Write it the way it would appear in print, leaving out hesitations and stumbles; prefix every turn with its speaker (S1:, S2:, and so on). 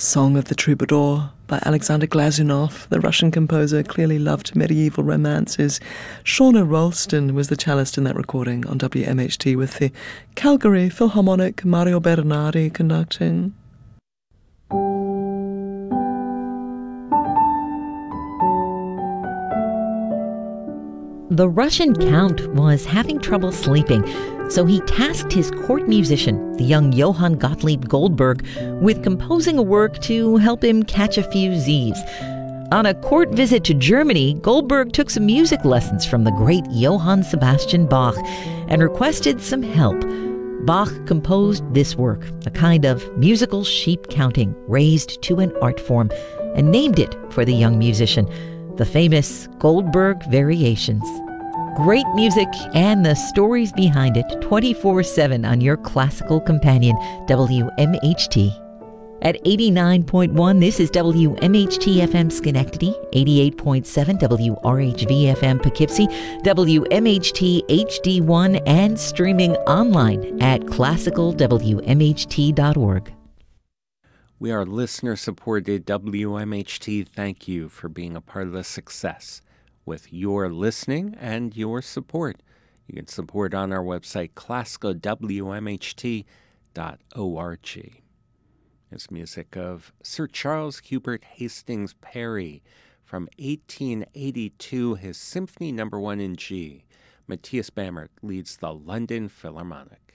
S1: Song of the Troubadour by Alexander Glazunov. The Russian composer clearly loved medieval romances. Shauna Ralston was the cellist in that recording on WMHT with the Calgary Philharmonic Mario Bernardi conducting.
S2: The Russian count was having trouble sleeping, so he tasked his court musician, the young Johann Gottlieb Goldberg, with composing a work to help him catch a few Z's. On a court visit to Germany, Goldberg took some music lessons from the great Johann Sebastian Bach and requested some help. Bach composed this work, a kind of musical sheep counting raised to an art form, and named it for the young musician, the famous Goldberg Variations. Great music and the stories behind it 24/7 on your classical companion, WMHT. At 89.1, this is WMHT FM Schenectady, 88.7 WRHV FM Poughkeepsie, WMHT HD1, and streaming online at classicalwmht.org.
S3: We are listener-supported WMHT. Thank you for being a part of the success with your listening and your support. You can support on our website, classicalwmht.org. It's music of Sir Charles Hubert Hastings Perry from 1882, his Symphony No. 1 in G. Matthias Bamert leads the London Philharmonic.